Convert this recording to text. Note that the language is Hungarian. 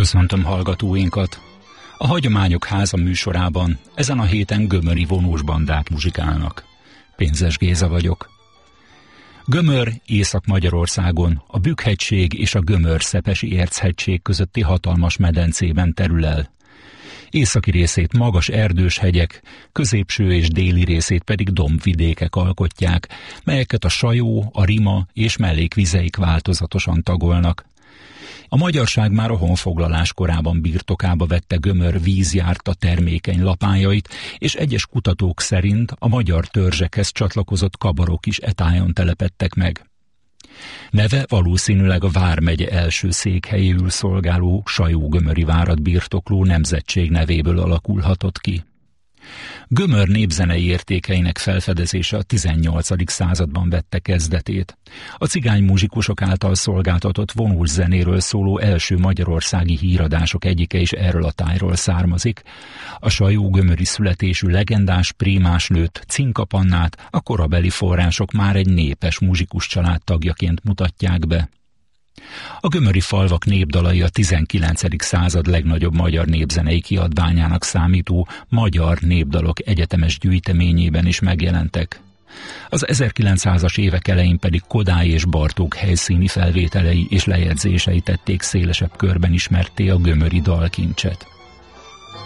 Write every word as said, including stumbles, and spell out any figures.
Köszöntöm hallgatóinkat! A Hagyományok Háza műsorában ezen a héten gömöri vonós bandák muzsikálnak. Pénzes Géza vagyok. Gömör Észak-Magyarországon, a Bükk-hegység és a Gömör-Szepesi Érchegység közötti hatalmas medencében terül el. Északi részét magas erdős hegyek, középső és déli részét pedig dombvidékek alkotják, melyeket a Sajó, a Rima és mellékvizeik változatosan tagolnak. A magyarság már a honfoglalás korában birtokába vette Gömör vízjárta termékeny lapájait, és egyes kutatók szerint a magyar törzsekhez csatlakozott kabarok is e tájon telepedtek meg. Neve valószínűleg a vármegye első székhelyéül szolgáló Sajó-gömöri várat birtokló nemzetség nevéből alakulhatott ki. Gömör népzenei értékeinek felfedezése a tizennyolcadik században vette kezdetét. A cigány muzsikusok által szolgáltatott vonós zenéről szóló első magyarországi híradások egyike is erről a tájról származik. A sajó-gömöri születésű legendás prémásnőt, Cinkapannát a korabeli források már egy népes muzsikus család tagjaként mutatják be. A gömöri falvak népdalai a tizenkilencedik század legnagyobb magyar népzenei kiadványának számító Magyar Népdalok egyetemes gyűjteményében is megjelentek. Az ezerkilencszázas évek elején pedig Kodály és Bartók helyszíni felvételei és lejegyzései tették szélesebb körben ismertté a gömöri dalkincset.